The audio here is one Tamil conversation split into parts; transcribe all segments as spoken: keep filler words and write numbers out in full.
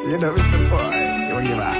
You know it's a boy. ஓகேவா?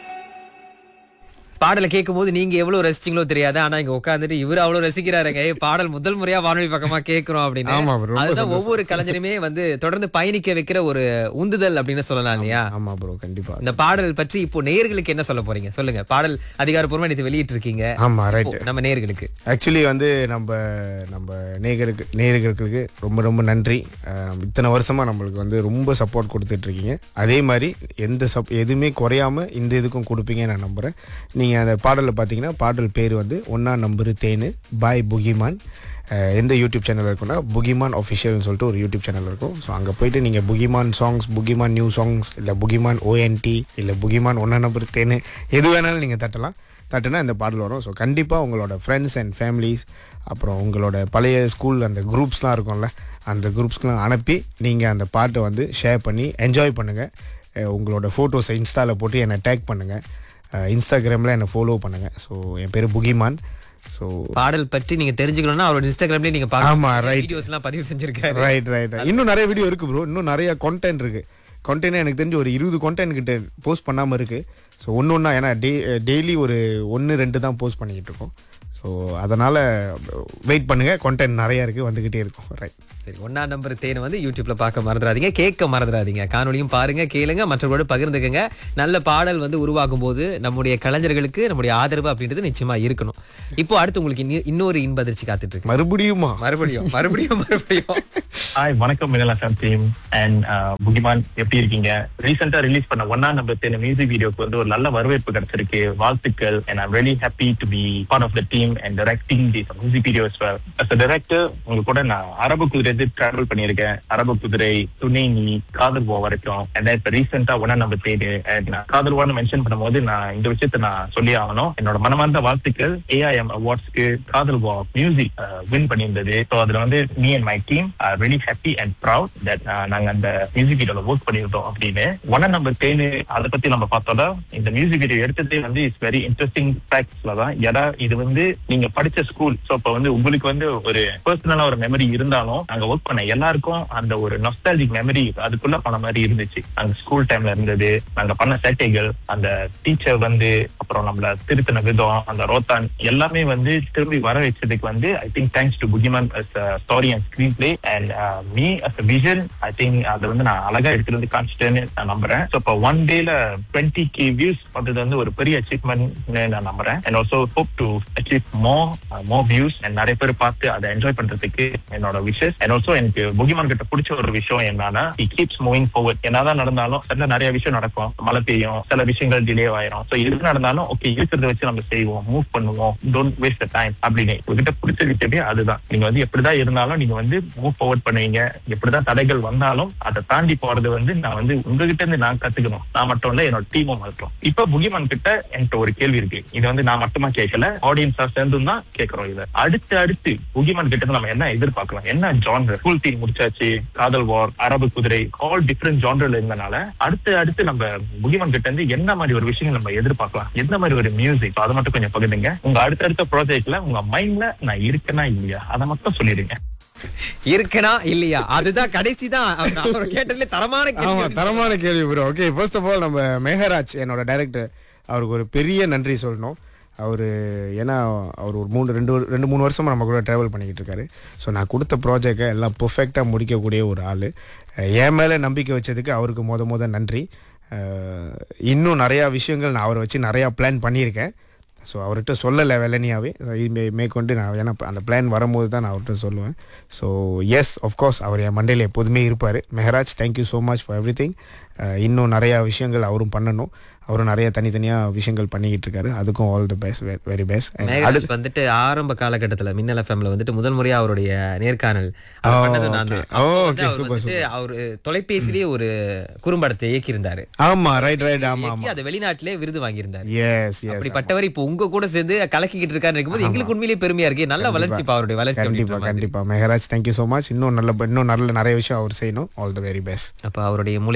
பாடலை கேட்கும் போது நீங்க எவ்வளவு ரசிச்சீங்களோ தெரியாது. ஆனா இங்க உட்காந்துட்டு இவரு அவ்வளவு ரசிக்கிறாருங்க. ஏய், பாடல் முதல் முறையா வானொலி பக்கமா கேட்கிறோம் அப்படின்னு. ஆமா bro, ரொம்ப அதுதான் சந்தோஷம். ஒவ்வொரு கலைஞருமே வந்து தொடர்ந்து பயணிக்க வைக்கிற ஒரு உந்துதல் அப்படின்னு சொல்லலாம் இல்லையா? ஆமா ப்ரோ, கண்டிப்பா. இந்த பாடல் பற்றி இப்போ நேயர்களுக்கு என்ன சொல்ல போறீங்க? சொல்லுங்க. பாடல் அதிகாரப்பூர்வமா நேத்து வெளியிட்டு இருக்கீங்க. ஆமா, ரைட். நம்ம நேயர்களுக்கு ஆக்சுவலி வந்து நம்ம நம்ம நேயர்களுக்கு நேயர்களுக்கு ரொம்ப ரொம்ப நன்றி. அஹ், இத்தனை வருஷமா நம்மளுக்கு வந்து ரொம்ப சப்போர்ட் கொடுத்துட்டு இருக்கீங்க. அதே மாதிரி எந்த சப் எதுவுமே குறையாம இந்த இதுக்கும் கொடுப்பீங்கன்னு நான் நம்புறேன். நீங்க அந்த பாடலில் பார்த்தீங்கன்னா பாடல் பேர் வந்து ஒன்னா நம்பரு தேனு பாய் புகிமான். அஹ், எந்த யூடியூப் சேனல் இருக்குன்னா புகிமான் ஆஃபிஷியல்னு சொல்லிட்டு ஒரு யூடியூப் சேனல் இருக்கும். ஸோ அங்கே போயிட்டு நீங்கள் Pokemon songs, Pokemon new songs, இல்லை புகிமான் ஓஎன்டி, இல்லை புகிமான் ஒன்னா நம்பர் தேனு எது வேணாலும் நீங்கள் தட்டலாம். தட்டுனா இந்த பாடல் வரும். ஸோ கண்டிப்பாக உங்களோட ஃப்ரெண்ட்ஸ் அண்ட் ஃபேமிலிஸ், அப்புறம் உங்களோட பழைய ஸ்கூல் அந்த குரூப்ஸ்லாம் இருக்கும்ல, அந்த குரூப்ஸ்க்கெலாம் அனுப்பி நீங்கள் அந்த பாட்டை வந்து ஷேர் பண்ணி என்ஜாய் பண்ணுங்கள். உங்களோட ஃபோட்டோஸை இன்ஸ்டாவில் போட்டு என்னை டேக் பண்ணுங்கள். இன்ஸ்டாகிராமில் என்னை ஃபாலோ பண்ணுங்கள். ஸோ என் பேர் புகிமான். ஸோ பாடல் பற்றி நீங்க தெரிஞ்சுக்கணும்னா அவரோட இன்ஸ்டாகிராம்லயே நீங்க ஆமா, right. வீடியோஸ் எல்லாம் பதிவு செஞ்சிருக்காரு. ரைட் ரைட் இன்னும் நிறைய வீடியோ இருக்குது ப்ரோ. இன்னும் நிறைய கான்டென்ட் இருக்குது. கான்டென்ட் எனக்கு தெரிஞ்சு ஒரு இருபது கான்டென்ட் கிட்ட போஸ்ட் பண்ணாமல் இருக்குது. ஸோ ஒன்று ஒன்றா, ஏன்னா டே டெய்லி ஒரு ஒன்று ரெண்டு தான் போஸ்ட் பண்ணிக்கிட்டு இருக்கோம். ஸோ அதனால் வெயிட் பண்ணுங்கள், கான்டென்ட் நிறையா இருக்குது, வந்துக்கிட்டே இருக்கும். ரைட். சரி, ஒன்னா நம்பர் தேனை வந்து யூடியூப்ல பார்க்க மறந்துடாதீங்க, கேட்க மறந்துடாதீங்க. காணொலியும் பாருங்க, கேளுங்க, மற்றவர்களோட பகிர்ந்துக்கங்க. நல்ல பாடல் வந்து உருவாகும் போது நம்முடைய கலைஞர்களுக்கு நம்முடைய ஆதரவு அப்படின்றது நிச்சயமா இருக்கணும். இப்போ அடுத்து உங்களுக்கு இன்னி- இன்னொரு இன்ப அதிர்ச்சி காத்துட்டு இருக்கு. மறுபடியுமா? மறுபடியும் மறுபடியும் மறுபடியும் ஹாய், வணக்கம் மினல் எஃப்எம் டீம் அண்ட் புகிமான், எப்படி இருக்கீங்க? ரீசெண்டா ரிலீஸ் பண்ண ஒன்னா நம்பர் தேன் மியூசிக் வீடியோக்கு வந்து ஒரு நல்ல வரவேற்பு கிடைச்சிருக்கு. வாழ்த்துக்கள். and I'm really happy to be part of the team and directing this music video as well. As a director, உங்க கூட நான் அரபு குதிரை டிராவல் பண்ணியிருக்கேன். அரபு குதிரை, துணை நீ, காதல் வா வரைக்கும். and then இப்ப ரீசெண்டா ஒன்னா நம்பர் தேன் and நான் காதல் வான்னு மென்ஷன் பண்ணும்போது நான் இந்த விஷயத்த நான் சொல்லி ஆகணும். என்னோட மனமார்ந்த வாழ்த்துக்கள். ஏஐஎம் அவார்ட்ஸ்க்கு காதல் வா மியூசிக் வின் பண்ணியிருந்தது. ஸோ அதுல வந்து me and my team are really happy and proud that uh, நாங்க அந்த மியூசிக் வீடியோல ஒர்க் பண்ணிருந்தோம் அப்படின்னு. ஒன்னா நம்பர் தேனு அதை பத்தி நம்ம பார்த்தோம்னா, இந்த மியூசிக் வீடியோ எடுத்ததே வந்து இட்ஸ் வெரி இன்ட்ரெஸ்டிங் ஃபேக்ட்ஸ்ல தான். ஏன்னா இது வந்து நீங்க படிச்ச ஸ்கூல். ஸோ இப்ப வந்து உங்களுக்கு வந்து ஒரு பர்சனலா ஒரு மெமரி இருந்தாலும் நாங்க ஒர்க் பண்ண எல்லாருக்கும் அந்த ஒரு நொஸ்டாலஜிக் மெமரி அதுக்குள்ள பண்ண மாதிரி இருந்துச்சு. அந்த ஸ்கூல் டைம்ல இருந்தது, நாங்க பண்ண சேட்டைகள், அந்த டீச்சர் வந்து அப்புறம் நம்மள திருத்தின விதம், அந்த ரோத்தான் எல்லாமே வந்து திரும்பி வர வச்சதுக்கு வந்து I think thanks to Pokemon as a story and screenplay and uh, me as a vision. I think அதை வந்து நான் அழகா எடுத்துட்டு வந்து காமிச்சிட்டேன்னு நான் நம்புறேன். ஸோ இப்போ ஒன் டேல டுவெண்ட்டி கே வியூஸ் வந்தது வந்து ஒரு பெரிய அச்சீவ்மெண்ட்னு நான் நம்புறேன். And also hope to achieve more more views and நிறைய பேர் பார்த்து அதை என்ஜாய் பண்றதுக்கு என்னோட விஷஸ். அண்ட் ஆல்சோ எனக்கு புகிமான் கிட்ட பிடிச்ச ஒரு விஷயம் என்னன்னா, he keeps moving forward. என்னதான் நடந்தாலும் சில நிறைய விஷயம் நடக்கும், மழை பெய்யும், சில விஷயங்கள் டிலே ஆயிரும். ஸோ எது நடந்தாலும் ஓகே, இருக்கிறத வச்சு நம்ம செய்வோம், மூவ் பண்ணுவோம், டோன்ட் வேஸ்ட் த டைம் அப்படின்னு. உங்ககிட்ட பிடிச்ச விஷயமே அதுதான். நீங்க வந்து எப்படிதான் இருந்தாலும் நீங்க வந்து மூவ் ஃபார்வர்ட் பண்ணுவீங்க. எப்படிதான் தடைகள் வந்தாலும் அதை தாண்டி போறது வந்து நான் வந்து உங்ககிட்ட இருந்து நான் கத்துக்கணும். நான் மட்டும் இல்ல, என்னோட டீமும் மட்டும். இப்ப புகிமான் கிட்ட என்கிட்ட ஒரு கேள்வி இருக்கு. இது வந்து நான் மட்டுமா கேட்கல, ஆடியன்ஸா சேர்ந்து தான் கேட்கிறோம். இதை அடுத்து அடுத்து புகிமான் கிட்ட இருந்து நம்ம என்ன எதிர்பார்க்கலாம்? என்ன ஜான்ரர்? ஸ்கூல் டீம் முடிச்சாச்சு, காதல் வார், அரபு குதிரை, ஆல் டிஃபரெண்ட் ஜான்ரர்ல இருந்தனால அடுத்து அடுத்து நம்ம புகிமான் கிட்ட இருந்து என்ன மாதிரி ஒரு விஷயம் நம்ம எதிர்பார்க்கலாம்? எந்த மாதிரி ஒரு மியூசிக்? அதை மட்டும் கொஞ்சம் பகிர்ந்துங்க. உங்க அடுத்தடுத்த ப்ராஜெக்ட்ல உங்க மைண்ட்ல நான் இருக்கேனா இல்லையா அதை மட்டும் சொல்லிடுங்க. இருக்கனா இல்லையா? அதுதான் கடைசி தான் அவர் கேட்டதுல தரமான ஆமா, கேள்வி. தரமான கேள்வி bro. Okay, first of all நம்ம மெஹராஜ், என்னோட டைரக்டர், அவருக்கு ஒரு பெரிய நன்றி சொல்லணும். அவர் ஏன்னா அவர் ஒரு மூணு ரெண்டு ஒரு- ரெண்டு மூணு வருஷமாக நம்ம கூட ட்ராவல் பண்ணிக்கிட்டு இருக்காரு. ஸோ நான் கொடுத்த ப்ராஜெக்டை எல்லாம் பர்ஃபெக்டாக முடிக்கக்கூடிய ஒரு ஆள். என் மேலே நம்பிக்கை வச்சதுக்கு அவருக்கு மொத மொத நன்றி. அஹ், இன்னும் நிறையா விஷயங்கள் நான் அவரை வச்சு நிறையா பிளான் பண்ணியிருக்கேன். ஸோ அவர்கிட்ட சொல்லலை வெள்ளனியாவே. மே மேற்கொண்டு நான் ஏன்னா அந்த பிளான் வரும்போது தான் நான் அவர்கிட்ட சொல்லுவேன். ஸோ எஸ், ஆஃப்கோர்ஸ் அவர் என் மண்டையில் எப்போதுமே இருப்பார். Mehraj, thank you so much for every thing. இன்னும் நிறையா விஷயங்கள் அவரும் பண்ணணும். அவரும் நிறைய தனித்தனியாக விஷயங்கள் பண்ணிக்கிட்டு இருக்காரு. அதுக்கும் all the best, very best. Megaraj வந்துட்டு ஆரம்ப காலகட்டத்துல மின்னல் எஃப்எம்ல வந்துட்டு முதல் முறையா அவருடைய நேர்காணல் அவர் பண்ணது நான் தான். ஓ, அப்போ வந்து ஓகே, அவர் சூப்பர் வந்துட்டு அவரு தொலைபேசிலேயே ஒரு குறும்படத்தை இயக்கி இருந்தாரு. ஆமாம், ரைட் ரைட் ஆமாம் ஆமாம், அது வெளிநாட்டிலே விருது வாங்கியிருந்தாரு. S S. அப்படிப்பட்டவர் இப்போ உங்க கூட சேர்ந்து கலக்கிக்கிட்டு இருக்காரு இருக்கும்போது எங்களுக்கு உண்மையிலேயே பெருமையா இருக்கு. நல்ல வளர்ச்சி பா அவருடைய வளர்ச்சி. கண்டிப்பா கண்டிப்பா மெஹராஜ், தேங்க்யூ ஸோ மச். இன்னும் நல்ல இன்னும் நல்ல நிறைய விஷயம் அவர் செய்யணும். All the very best. அப்ப அவருடைய மூளைக்குள்ள நீங்க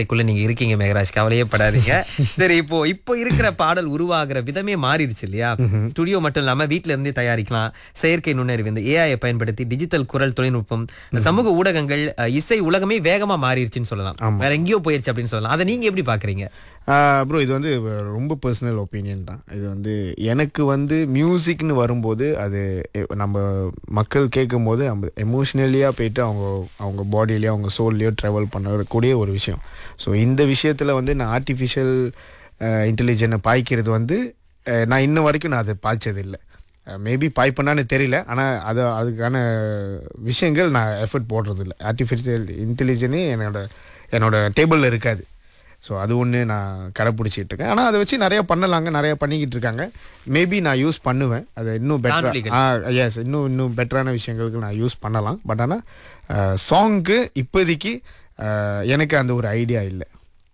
இருக்கீங்க மேகராஜ், கவலையே படாதீங்க. சரி, இப்போ இப்போ இருக்கிற பாடல் உருவாகிற விதமே மாறிடுச்சு இல்லையா? ஸ்டுடியோ மட்டும் இல்லாம வீட்ல இருந்தே தயாரிக்கலாம். செயற்கை நுண்ணறிவு, இந்த ஏஐ பயன்படுத்தி டிஜிட்டல் குரல் தொழில்நுட்பம், சமூக ஊடகங்கள், அஹ், இசை உலகமே வேகமா மாறிடுச்சுன்னு சொல்லலாம். வேற எங்கேயோ போயிருச்சு அப்படின்னு சொல்லலாம். அதை நீங்க எப்படி பாக்குறீங்க? ப்ரோ, இது வந்து ரொம்ப பர்சனல் ஒப்பீனியன் தான். இது வந்து எனக்கு வந்து மியூசிக்னு வரும்போது அது எ- நம்ம மக்கள் கேட்கும்போது நம்ம எமோஷ்னலியாக போயிட்டு அவங்க அவங்க பாடியிலையோ அவங்க சோல்லையோ ட்ராவல் பண்ணக்கூடிய ஒரு விஷயம். ஸோ இந்த விஷயத்தில் வந்து நான் ஆர்டிஃபிஷியல் இன்டெலிஜென்னை பாய்க்கிறது வந்து அஹ், நான் இன்ன வரைக்கும் நான் அதை பாய்ச்சது இல்லை. மேபி பாய்ப்பண்ணான்னு தெரியல, ஆனால் அது அதுக்கான விஷயங்கள் நான் எஃபர்ட் போடுறது இல்லை. ஆர்டிஃபிஷியல் இன்டெலிஜென்ஸே என்னோட என்னோட டேபிளில் இருக்காது. ஸோ அது ஒன்று நான் கடைப்பிடிச்சிட்டு இருக்கேன். ஆனால் அதை வச்சு நிறைய பண்ணலாங்க, நிறைய பண்ணிக்கிட்டு இருக்காங்க. மேபி நான் யூஸ் பண்ணுவேன் அதை இன்னும் பெட்டராக. எஸ், இன்னும் இன்னும் பெட்டரான விஷயங்களுக்கு நான் யூஸ் பண்ணலாம். பட் ஆனால் சாங்க்கு இப்போதைக்கு அஹ், எனக்கு அந்த ஒரு ஐடியா இல்லை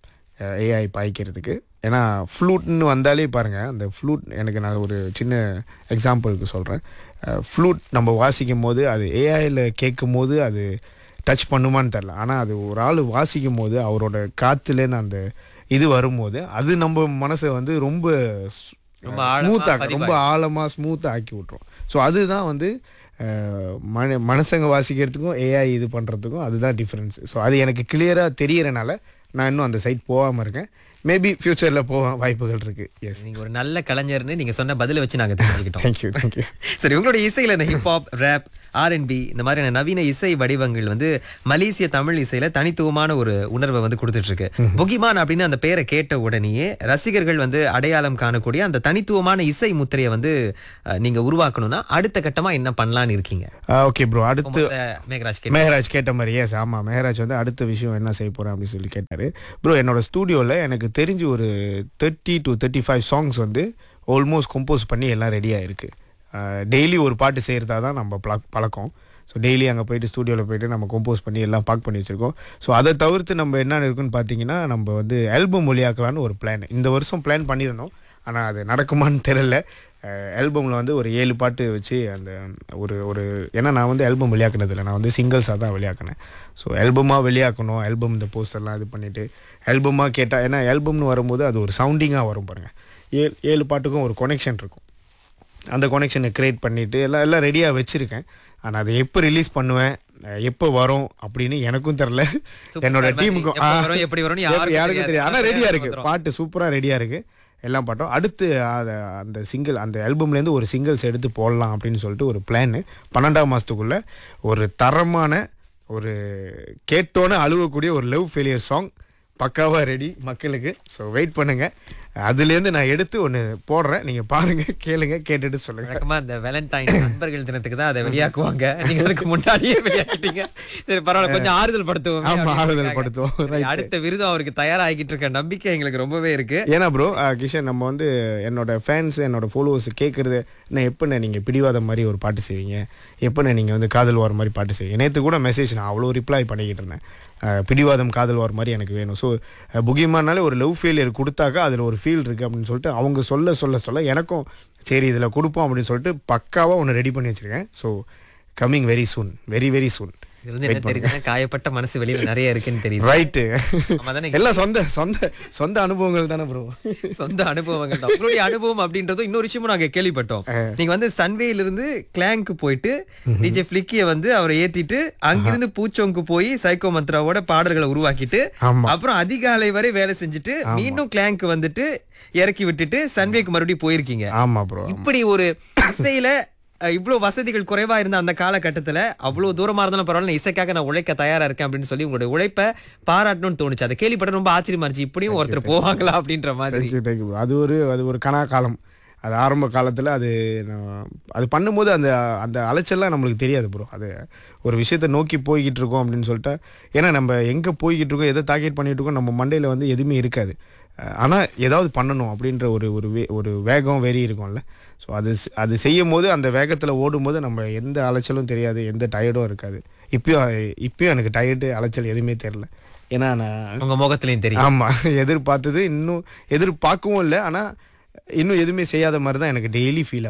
ஏஐ பாய்க்கிறதுக்கு. ஏன்னா ஃப்ளூட்னு வந்தாலே பாருங்கள், அந்த ஃப்ளூட் எனக்கு நான் ஒரு சின்ன எக்ஸாம்பிளுக்கு சொல்கிறேன். ஃப்ளூட் நம்ம வாசிக்கும் போது அது ஏஐயில் கேட்கும் போது அது டச் பண்ணுமான்னு தெரில. ஆனால் அது ஒரு ஆள் வாசிக்கும் போது அவரோட காற்றுலேருந்து அந்த இது வரும்போது அது நம்ம மனசை வந்து ரொம்ப ரொம்ப ஆழமா ஸ்மூத்தாக பதிவாகி- ரொம்ப ஆழமாக ஸ்மூத்தாக ஆக்கி விட்ரும். ஸோ அதுதான் வந்து அஹ், மன மனசங்க வாசிக்கிறதுக்கும் ஏஐ இது பண்ணுறதுக்கும் அதுதான் டிஃப்ரென்ஸ். ஸோ அது எனக்கு கிளியராக தெரியறனால நான் இன்னும் அந்த சைட் போகாமல் இருக்கேன். மேபி ஃப்யூச்சரில் போக வாய்ப்புகள் இருக்குது. எஸ், நீங்க ஒரு நல்ல கலைஞர்னு நீங்க சொன்ன பதிலை வச்சு நாங்க தெரிஞ்சுக்கிட்டோம். Thank you thank you. சரி, உங்களுடைய இசையில இந்த ஹிப்ஹாப், ரேப், ஆர்என்பி இந்த மாதிரியான நவீன இசை வடிவங்கள் வந்து மலேசிய தமிழ் இசையில தனித்துவமான ஒரு உணர்வை வந்து கொடுத்துட்டு இருக்கு. புகிமான் அப்படின்னு அந்த பேரை கேட்ட உடனேயே ரசிகர்கள் வந்து அடையாளம் காணக்கூடிய அந்த தனித்துவமான இசை முத்திரையை வந்து அஹ், நீங்க உருவாக்கணும்னா அடுத்த கட்டமா என்ன பண்ணலான்னு இருக்கீங்க? ஓகே ப்ரோ, அடுத்து முதல்ல மேகராஜ் கேட்டு மேகராஜ் கேட்ட மாதிரி. எஸ், ஆமாம், மேகராஜ் வந்து அடுத்த விஷயம் என்ன செய்ய போகிறேன் அப்படின்னு சொல்லி கேட்டார். ப்ரோ, என்னோட ஸ்டூடியோவில் எனக்கு தெரிஞ்சு ஒரு thirty to thirty five songs வந்து ஆல்மோஸ்ட் கம்போஸ் பண்ணி எல்லாம் ரெடியாக இருக்குது. டெய்லி ஒரு பாட்டு செய்கிறதா தான் நம்ம பழ- பழக்கம். ஸோ டெய்லி அங்கே போயிட்டு ஸ்டூடியோவில் போயிட்டு நம்ம கம்போஸ் பண்ணி எல்லாம் பாக் பண்ணி வச்சுருக்கோம். ஸோ அதை தவிர்த்து நம்ம என்ன இருக்குன்னு பார்த்தீங்கன்னா, நம்ம வந்து ஆல்பம் மொழியாக்கலான்னு ஒரு பிளான் இந்த வருஷம் பிளான் பண்ணியிருந்தோம். ஆனால் அது நடக்குமான்னு தெரியல. ஆல்பமில் வந்து ஒரு ஏழு பாட்டு வச்சு அந்த ஒரு ஒரு ஏன்னா நான் வந்து ஆல்பம் வெளியாக்குனதில்லை, நான் வந்து சிங்கிள்ஸாக தான் வெளியாக்கினேன். ஸோ ஆல்பமாக வெளியாக்கணும், ஆல்பம் இந்த போஸ்டர்லாம் இது பண்ணிவிட்டு ஆல்பமாக கேட்டால், ஏன்னா ஆல்பம்னு வரும்போது அது ஒரு சவுண்டிங்காக வரும் பாருங்கள். ஏழு ஏழு பாட்டுக்கும் ஒரு கொனெக்ஷன் இருக்கும். அந்த கொனெக்ஷனை க்ரியேட் பண்ணிவிட்டு எல்லாம் எல்லாம் ரெடியாக வச்சுருக்கேன். ஆனால் அதை எப்போ ரிலீஸ் பண்ணுவேன், எப்போ வரும் அப்படின்னு எனக்கும் தெரில, என்னோட டீமுக்கும் எப்ப வரும், எப்படி வரும்னு யாருக்கும் யாருக்கும் தெரியாது. ஆனால் தெரியாது. ரெடியாக இருக்குது, வந்துரும். பாட்டு சூப்பராக ரெடியாக இருக்குது எல்லாம் பாட்டும். அடுத்து அதை அந்த சிங்கிள் அந்த ஆல்பம்லேருந்து ஒரு சிங்கிள்ஸ் எடுத்து போடலாம் அப்படின்னு சொல்லிட்டு ஒரு பிளான். பன்னெண்டாம் மாதத்துக்குள்ளே ஒரு தரமான ஒரு கேட்டோன்னு அழுவக்கூடிய ஒரு லவ் ஃபெயிலியர் சாங் பக்காவாக ரெடி மக்களுக்கு. ஸோ வெயிட் பண்ணுங்கள், அதுலேருந்து நான் எடுத்து ஒன்று போடுறேன். நீங்கள் பாருங்கள், கேளுங்க, கேட்டுட்டு சொல்லுங்கள். வழக்கமா இந்த வேலண்டைன் நண்பர்கள் தினத்துக்கு தான் அதை வெளியாக்குவாங்க. நீங்க அதுக்கு முன்னாடியே வெளியாக்கிட்டீங்க. சரி, பரவாயில்ல, கொஞ்சம் ஆறுதல் படுத்துவோம். ஆமாம், ஆறுதல் படுத்துவோம். Right. அடுத்த விருது அவருக்கு தயாராகிட்டு இருக்க நம்பிக்கை எங்களுக்கு ரொம்பவே இருக்கு. ஏன்னா ப்ரோ, கிஷன், நம்ம வந்து என்னோட ஃபேன்ஸ் என்னோட ஃபாலோவர்ஸ் கேட்குறது, நான் எப்போண்ணே நீங்கள் பிடிவாத மாதிரி ஒரு பாட்டு செய்வீங்க, எப்போண்ணே நீங்கள் வந்து காதல் வார மாதிரி பாட்டு செய்வீங்க. நேற்று கூட மெசேஜ் நான் அவ்வளோ ரிப்ளை பண்ணிக்கிட்டு இருந்தேன். அஹ், பிடிவாதம் காதல் வார மாதிரி எனக்கு வேணும். ஸோ புகிமானாலே ஒரு லவ் ஃபெயிலியர் கொடுத்தாக்கா அதில் ஒரு ஃபீல் இருக்குது அப்படின்னு சொல்லிட்டு அவங்க சொல்ல சொல்ல சொல்ல எனக்கும் சரி இதில் கொடுப்போம் அப்படின்னு சொல்லிட்டு பக்காவாக ஒன்று ரெடி பண்ணி வச்சுருக்கேன். So coming very soon, very very soon. இதுல இருந்து என்ன தெரியுதுன்னா, காயப்பட்ட மனசு வெளியில நிறைய இருக்குன்னு தெரியுது. ரைட்டு, ஆமா தானே? எல்லாம் சொந்த சொந்த சொந்த அனுபவங்கள் தானே ப்ரோ. சொந்த அனுபவங்கள் தான். உங்களுடைய அனுபவம் அப்படின்றது இன்னொரு விஷயமும் நாங்க கேள்விப்பட்டோம். நீங்க வந்து சன்வேல இருந்து கிளாங்க்கு போயிட்டு டிஜே ஃபிளிக்கிய வந்து அவரை ஏத்திட்டு அங்கிருந்து பூச்சோங்கு போய் சைக்கோ மந்த்ராவோட பாடல்களை உருவாக்கிட்டு ஆமா. அப்புறம் அதிகாலை வரை வேலை செஞ்சுட்டு மீண்டும் கிளாங்க்கு வந்துட்டு இறக்கி விட்டுட்டு சன்வேக்கு மறுபடியும் போயிருக்கீங்க. ஆமாம் ப்ரோ. இப்படி ஒரு இசையில அஹ், இவ்வளவு வசதிகள் குறைவா இருந்த அந்த காலகட்டத்துல அவ்வளவு தூரமா இருந்தாலும் பரவாயில்ல, இசைக்காக நான் உழைக்க தயாரா இருக்கேன் அப்படின்னு சொல்லி உங்களுடைய உழைப்பை பாராட்டணும்னு தோணுச்சு. அதை கேள்விப்பட்ட ரொம்ப ஆச்சரியமா இருந்துச்சு. இப்படியும் ஒருத்தர் போவாங்களா அப்படின்ற மாதிரி. Thank you thank you. அது ஒரு அது ஒரு கனா காலம். அது ஆரம்ப காலத்தில் அது நான் அது பண்ணும்போது அந்த அந்த அலைச்சல்லாம் நம்மளுக்கு தெரியாது ப்ரோ. அது ஒரு விஷயத்தை நோக்கி போய்கிட்டு இருக்கோம் அப்படின்னு சொல்லிட்டு, ஏன்னா நம்ம எங்கே போய்கிட்டு இருக்கோம், எதை டார்கெட் பண்ணிகிட்டு இருக்கோம், நம்ம மண்டையில் வந்து எதுவுமே இருக்காது. ஆனால் ஏதாவது பண்ணணும் அப்படின்ற ஒரு ஒரு வே ஒரு வேகம் வெறி இருக்கும்ல. ஸோ அது அது செய்யும் போது அந்த வேகத்தில் ஓடும்போது நம்ம எந்த அலைச்சலும் தெரியாது, எந்த டயர்டும் இருக்காது. இப்பயும் இப்பயும் எனக்கு டயர்டு அலைச்சல் எதுவுமே தெரில. ஏன்னா நான் உங்க முகத்திலையும் தெரியும். ஆமாம், எதிர்பார்த்தது இன்னும் எதிர்பார்க்கவும் இல்லை, ஆனால் இன்னும் எதுவுமே செய்யாத மாதிரி தான் எனக்கு டெய்லி ஃபீல் ஆகுது.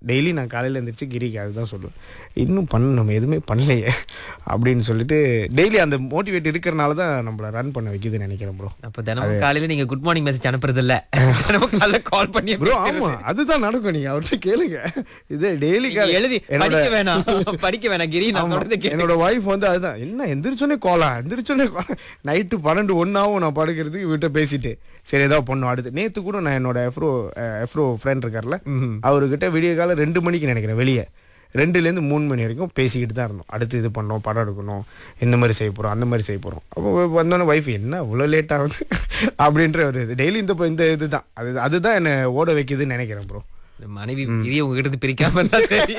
டெய்லி நான் காலையில் எழுந்திரிச்சு கிரிக்கு அதுதான் சொல்லுவேன், இன்னும் பண்ண நம்ம எதுவுமே பண்ணலையே அப்படின்னு சொல்லிட்டு டெய்லி அந்த மோட்டிவேட் இருக்கிறனால தான் நம்மளை ரன் பண்ண வைக்குதுன்னு நினைக்கிறேன் ப்ரோ. அப்போ தினமும் காலையில நீங்க குட் மார்னிங் மெசேஜ் அனுப்புறது இல்ல, தினமும் காலைல கால் பண்ணி ப்ரோ ஆமா அதுதான் நடக்கும். நீங்க அவர்கிட்ட கேளுங்க, இது டெய்லி எழுதி படிக்க வேணாம் படிக்க வேணாம் கிரி, நான் சொல்றது கேளு. என்னோட வைஃப் வந்து அதுதான், என்ன எந்திரிச்சோன்னே கோலா எந்திரிச்சோன்னே நைட்டு பன்னெண்டு ஒன்னாவும் நான் படுக்கிறதுக்கு இவர்கிட்ட பேசிட்டு சரி ஏதாவது பண்ணும். அடுத்து நேற்று கூட நான் என்னோட எஃப்ரோ எஃப்ரோ ஃப்ரெண்ட் இருக்கார்ல, அவர்கிட்ட விடிய காலம் ரெண்டு மணிக்கு நினைக்கிறேன் வெளியே ரெண்டுலேருந்து மூணு மணி வரைக்கும் பேசிக்கிட்டு தான் இருந்தோம். அடுத்து இது பண்ணோம், படம் எடுக்கணும், இந்த மாதிரி செய்ய போகிறோம், அந்த மாதிரி செய்ய போகிறோம். அப்போ வந்தோன்னே வைஃப் என்ன இவ்வளோ லேட் ஆகுது அப்படின்ற ஒரு இது டெய்லி இந்த இந்த இது தான் அது அதுதான் என்னை ஓட வைக்குதுன்னு நினைக்கிறேன் ப்ரோ. மனைவி பெரிய உங்ககிட்ட பிரிக்காம இருந்தா சரி.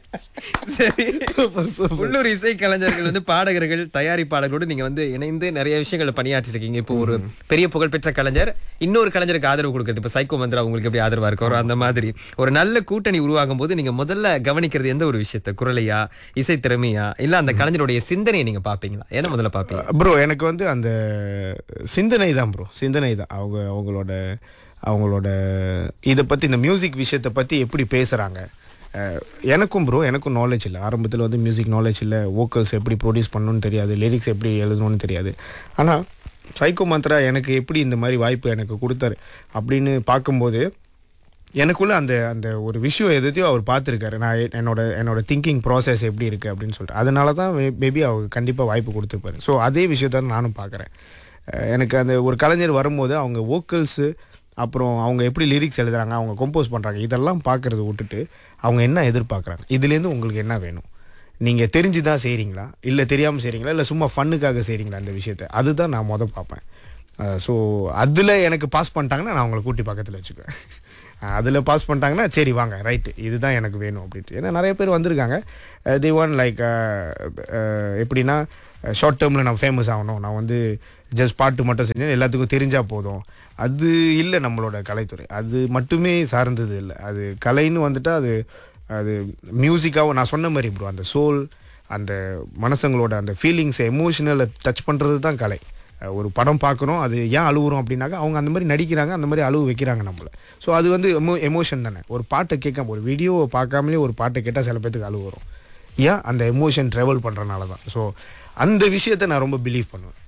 சரி, உள்ளூர் இசை கலைஞர்கள் வந்து பாடகர்கள் தயாரிப்பாளர்களோடு நீங்க வந்து இணைந்து நிறைய விஷயங்களை பணியாற்றி இருக்கீங்க. இப்போ ஒரு பெரிய புகழ்பெற்ற கலைஞர் இன்னொரு கலைஞருக்கு ஆதரவு கொடுக்குறது, இப்ப சைக்கோ மந்திரா உங்களுக்கு எப்படி ஆதரவா இருக்கும், அந்த மாதிரி ஒரு நல்ல கூட்டணி உருவாகும் போது நீங்க முதல்ல கவனிக்கிறது எந்த ஒரு விஷயத்த, குரலையா, இசை திறமையா, இல்ல அந்த கலைஞருடைய சிந்தனையை நீங்க பாப்பீங்களா? என்ன முதல்ல பாப்பீங்க ப்ரோ? எனக்கு வந்து அந்த சிந்தனை தான் ப்ரோ, சிந்தனை தான். அவங்க அவங்களோட அவங்களோட இதை பற்றி, இந்த மியூசிக் விஷயத்தை பற்றி எப்படி பேசுகிறாங்க. எனக்கும் ப்ரோ எனக்கும் நாலேஜ் இல்லை, ஆரம்பத்தில் வந்து மியூசிக் நாலேஜ் இல்லை, வோக்கல்ஸ் எப்படி ப்ரொடியூஸ் பண்ணணும்னு தெரியாது, லிரிக்ஸ் எப்படி எழுதணும்னு தெரியாது. ஆனால் சைக்கோ மந்த்ரா எனக்கு எப்படி இந்த மாதிரி வாய்ப்பு எனக்கு கொடுத்தாரு அப்படின்னு பார்க்கும்போது எனக்குள்ளே அந்த அந்த ஒரு விஷயம் எதையும் அவர் பார்த்துருக்காரு. நான் என்னோட என்னோட திங்கிங் ப்ராசஸ் எப்படி இருக்குது அப்படின்னு சொல்லிட்டு, அதனால தான் மேபி அவர் கண்டிப்பாக வாய்ப்பு கொடுத்துருப்பாரு. ஸோ அதே விஷயத்தான் நானும் பார்க்குறேன். எனக்கு அந்த ஒரு கலைஞர் வரும்போது அவங்க வோக்கல்ஸு, அப்புறம் அவங்க எப்படி லிரிக்ஸ் எழுதுறாங்க, அவங்க கம்போஸ் பண்ணுறாங்க, இதெல்லாம் பார்க்குறத விட்டுட்டு அவங்க என்ன எதிர்பார்க்குறாங்க, இதுலேருந்து உங்களுக்கு என்ன வேணும், நீங்கள் தெரிஞ்சு தான் செய்கிறீங்களா, இல்லை தெரியாமல் செய்கிறீங்களா, இல்லை சும்மா ஃபன்னுக்காக செய்கிறீங்களா அந்த விஷயத்தை, அதுதான் நான் மொதல் பார்ப்பேன். ஸோ அதில் எனக்கு பாஸ் பண்ணிட்டாங்கன்னா நான் அவங்கள கூட்டி பக்கத்தில் வச்சுக்குவேன். அதில் பாஸ் பண்ணிட்டாங்கன்னா சரி வாங்க ரைட்டு இதுதான் எனக்கு வேணும் அப்படின்ட்டு. ஏன்னா நிறைய பேர் வந்திருக்காங்க, தி ஒன் லைக் எப்படின்னா ஷார்ட் டேர்மில் நான் ஃபேமஸ் ஆகணும், நான் வந்து ஜஸ்ட் பாட்டு மட்டும் செஞ்சேன் எல்லாத்துக்கும் தெரிஞ்சால் போதும், அது இல்லை நம்மளோட கலைத்துறை, அது மட்டுமே சார்ந்தது இல்லை. அது கலைன்னு வந்துட்டால் அது அது மியூசிக்காகவும் நான் சொன்ன மாதிரி ப்ரோ, அந்த சோல், அந்த மனசங்களோட அந்த ஃபீலிங்ஸை எமோஷனலை டச் பண்ணுறது தான் கலை. ஒரு படம் பார்க்குறோம், அது ஏன் அழுகுறோம் அப்படின்னாக்கா அவங்க அந்த மாதிரி நடிக்கிறாங்க, அந்த மாதிரி அழுவு வைக்கிறாங்க நம்மளை. ஸோ அது வந்து எமோ எமோஷன் தானே. ஒரு பாட்டை கேட்காம, ஒரு வீடியோவை பார்க்காமலே ஒரு பாட்டை கேட்டால் சில பேத்துக்கு அழுவு வரும், ஏன் அந்த எமோஷன் ட்ராவல் பண்ணுறனால தான். ஸோ அந்த விஷயத்தை நான் ரொம்ப பிலீவ் பண்ணுவேன்.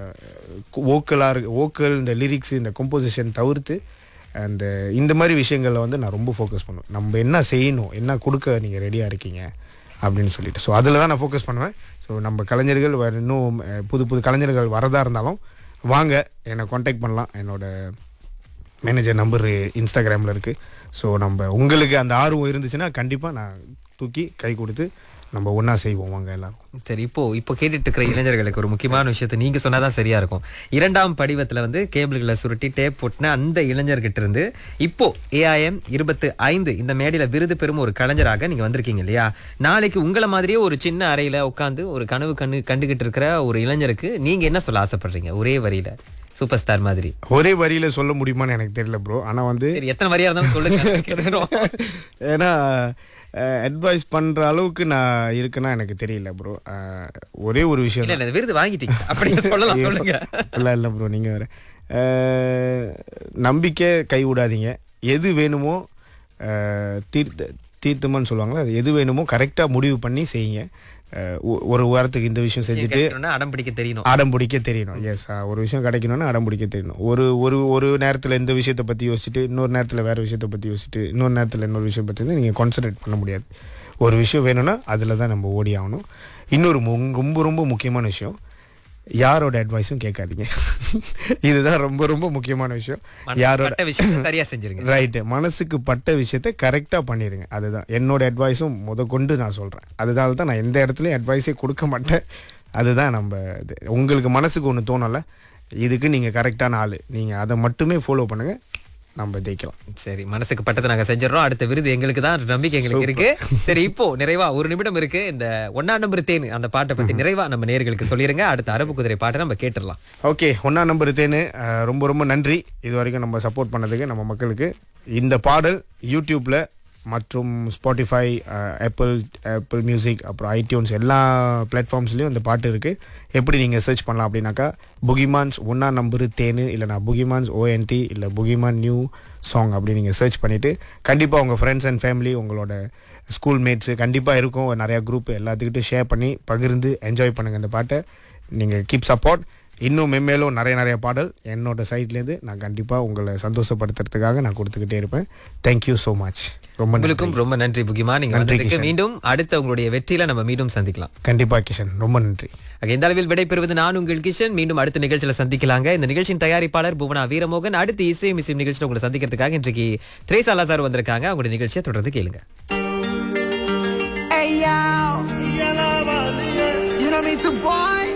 வோக்கலாக இருக்கு, வோக்கல், இந்த லிரிக்ஸ், இந்த கம்போசிஷன் தவிர்த்து அந்த இந்த மாதிரி விஷயங்களில் வந்து நான் ரொம்ப ஃபோக்கஸ் பண்ணுவேன். நம்ம என்ன செய்யணும், என்ன கொடுக்க நீங்கள் ரெடியாக இருக்கீங்க அப்படின்னு சொல்லிட்டு. ஸோ அதில் தான் நான் ஃபோக்கஸ் பண்ணுவேன். ஸோ நம்ம கலைஞர்கள் வேறு இன்னும் புது புது கலைஞர்கள் வரதா இருந்தாலும் வாங்க, என்னை காண்டாக்ட் பண்ணலாம். என்னோடய மேனேஜர் நம்பர் இன்ஸ்டாகிராமில் இருக்குது. ஸோ நம்ம உங்களுக்கு அந்த ஆர்வம் இருந்துச்சுன்னா கண்டிப்பாக நான் தூக்கி கை கொடுத்து நம்ம ஒன்றா செய்வோம் வாங்க எல்லாரும். சரி, இப்போ இப்போ கேட்டுட்டு இருக்கிற இளைஞர்களுக்கு ஒரு முக்கியமான விஷயத்தை நீங்க சொன்னாதான் சரியா இருக்கும். இரண்டாம் படிவத்துல வந்து கேபிள்களை சுருட்டி டேப் போட்டுன அந்த இளைஞர்கிட்ட இருந்து இப்போ ஏஐஎம் இருபத்தி ஐந்து இந்த மேடையில விருது பெறும் ஒரு கலைஞராக நீங்க வந்திருக்கீங்க இல்லையா? நாளைக்கு உங்களை மாதிரியே ஒரு சின்ன அறையில உட்காந்து ஒரு கனவு கண்ணு கண்டுகிட்டு இருக்கிற ஒரு இளைஞருக்கு நீங்க என்ன சொல்ல ஆசைப்படுறீங்க? ஒரே வரியில சூப்பர் ஸ்டார் மாதிரி ஒரே வரியில சொல்ல முடியுமான்னு எனக்கு தெரியல ப்ரோ. ஆனா வந்து எத்தனை வரியா இருந்தாலும் சொல்லுங்க. ஏன்னா அட்வைஸ் பண்ற அளவுக்கு நான் இருக்குன்னா எனக்கு தெரியல ப்ரோ. ஒரே ஒரு விஷயம், இல்ல விருது வாங்கிட்டீங்க அப்படி சொல்லலாம், சொல்லுங்க. இல்லை இல்லை ப்ரோ, நீங்கள் வேற நம்பிக்கை கை விடாதீங்க. எது வேணுமோ தீர்த்த தீர்த்தமான்னு சொல்லுவாங்களா, அது எது வேணுமோ கரெக்டாக முடிவு பண்ணி செய்யுங்க. ஒரு வாரத்துக்கு இந்த விஷயம் செஞ்சுட்டு அடம் பிடிக்க தெரியணும், அடம் பிடிக்க தெரியணும். எஸ், ஒரு விஷயம் கிடைக்கணும்னா அடம் பிடிக்க தெரியணும். ஒரு ஒரு ஒரு நேரத்தில் இந்த விஷயத்தை பற்றி யோசிச்சுட்டு இன்னொரு நேரத்தில் வேறு விஷயத்தை பற்றி யோசிச்சுட்டு இன்னொரு நேரத்தில் இன்னொரு விஷயம் பற்றி நீங்கள் கான்சன்ட்ரேட் பண்ண முடியாது. ஒரு விஷயம் வேணும்னா அதில் தான் நம்ம ஓடி ஆகணும். இன்னொரு ரொம்ப ரொம்ப முக்கியமான விஷயம், யாரோட அட்வைஸும் கேட்காதீங்க. இதுதான் ரொம்ப ரொம்ப முக்கியமான விஷயம். யாரோட விஷயம் சரியா செஞ்சிருங்க, ரைட்டு, மனசுக்கு பட்ட விஷயத்தை கரெக்டாக பண்ணிடுங்க. அதுதான் என்னோட அட்வைஸும் முத கொண்டு நான் சொல்கிறேன். அதனால தான் நான் எந்த இடத்துலையும் அட்வைஸே கொடுக்க மாட்டேன். அதுதான் நம்ம இது. உங்களுக்கு மனசுக்கு ஒன்று தோணலை, இதுக்கு நீங்கள் கரெக்டான ஆள், நீங்கள் அதை மட்டுமே ஃபாலோ பண்ணுங்கள், நம்ம ஜெயிக்கலாம். சரி, மனசுக்கு பட்டதை நாங்க செஞ்சிடறோம். அடுத்த விருது எங்களுக்கு தான், நம்பிக்கை எங்களுக்கு இருக்கு. சரி, இப்போ நிறைவா ஒரு நிமிடம் இருக்கு, இந்த ஒன்னாம் நம்பர் தேனு அந்த பாட்டை பத்தி நிறைவா நம்ம நேயர்களுக்கு சொல்லிருங்க. அடுத்த அரபு குதிரை பாட்டை நம்ம கேட்டுடலாம். ஓகே, ஒன்னாம் நம்பர் தேனு ரொம்ப ரொம்ப நன்றி இது வரைக்கும் நம்ம சப்போர்ட் பண்ணதுக்கு நம்ம மக்களுக்கு. இந்த பாடல் யூடியூப்ல மற்றும் ஸ்பாட்டிஃபை, ஆப்பிள் ஆப்பிள் மியூசிக், அப்புறம் ஐடியூன்ஸ் எல்லா பிளாட்ஃபார்ம்ஸ்லேயும் இந்த பாட்டு இருக்குது. எப்படி நீங்கள் சர்ச் பண்ணலாம் அப்படின்னாக்கா புகிமான்ஸ் ஒன்றா நம்பரு தேனு, இல்லைனா புகிமான்ஸ் ஓஎன்டி, இல்லை புகிமான் நியூ சாங் அப்படி நீங்கள் சர்ச் பண்ணிவிட்டு கண்டிப்பாக உங்கள் ஃப்ரெண்ட்ஸ் அண்ட் ஃபேமிலி, உங்களோட ஸ்கூல் மேட்ஸு கண்டிப்பாக இருக்கும், நிறையா குரூப் எல்லாத்துக்கிட்டும் ஷேர் பண்ணி பகிர்ந்து என்ஜாய் பண்ணுங்கள் இந்த பாட்டை. நீங்கள் கீப் சப்போர்ட். இன்னும் மென்மேலும் நிறைய நிறைய பாடல் என்னோட சைட்லேருந்து நான் கண்டிப்பாக உங்களை சந்தோஷப்படுத்துறதுக்காக நான் கொடுத்துக்கிட்டே இருப்பேன். Thank you so much. ரொம்ப உங்களுக்கும் ரொம்ப நன்றி புகிமா. நீங்க வந்ததுக்கு மீண்டும் அடுத்த உங்களுடைய வெற்றியில நம்ம மீண்டும் சந்திக்கலாம். கண்டிப்பா கிஷன், ரொம்ப நன்றி. இந்த அளவில் விடைபெறுவது நான் உங்கள் கிஷன். மீண்டும் அடுத்த நிகழ்ச்சியில சந்திக்கலாங்க. இந்த நிகழ்ச்சியின் தயாரிப்பாளர் புவனா வீரமோகன். அடுத்து இசை மிசையும் நிகழ்ச்சியில் உங்களை சந்திக்கிறதுக்காக இன்றைக்கு திரேசா லாசார் வந்திருக்காங்க. அவங்களுடைய நிகழ்ச்சியை தொடர்ந்து கேளுங்க. Hey, yo. You know me too, boy.